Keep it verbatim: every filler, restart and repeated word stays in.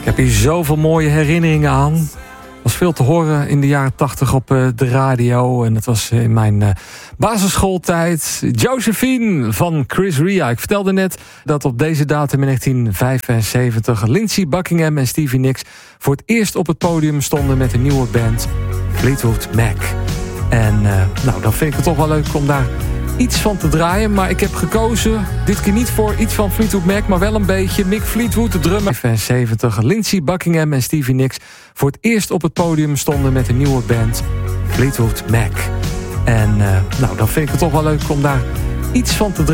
Ik heb hier zoveel mooie herinneringen aan. Er was veel te horen in de jaren tachtig op uh, de radio. En dat was in mijn uh, basisschooltijd. Josephine van Chris Rea. Ik vertelde net dat op deze datum in negentien vijfenzeventig... Lindsey Buckingham en Stevie Nicks voor het eerst op het podium stonden met een nieuwe band, Fleetwood Mac. En uh, nou, dan vind ik het toch wel leuk om daar iets van te draaien. Maar ik heb gekozen, dit keer niet voor iets van Fleetwood Mac, maar wel een beetje Mick Fleetwood, de drummer. vijfenzeventig, Lindsey Buckingham en Stevie Nicks voor het eerst op het podium stonden met een nieuwe band, Fleetwood Mac. En uh, nou, dan vind ik het toch wel leuk om daar iets van te draaien.